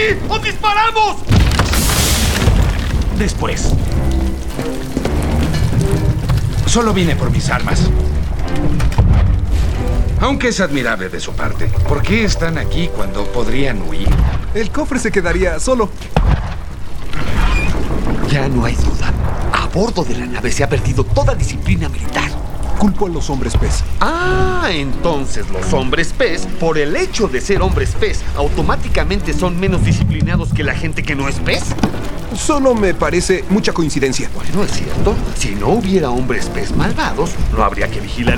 ¡O disparamos! Después. Solo vine por mis armas. Aunque es admirable de su parte. ¿Por qué están aquí cuando podrían huir? El cofre se quedaría solo. Ya no hay duda. A bordo de la nave se ha perdido toda disciplina militar. Culpo a los hombres pez. Ah, entonces los hombres pez, por el hecho de ser hombres pez, automáticamente son menos disciplinados que la gente que no es pez. Solo me parece mucha coincidencia. Bueno, es cierto. Si no hubiera hombres pez malvados, no habría que vigilar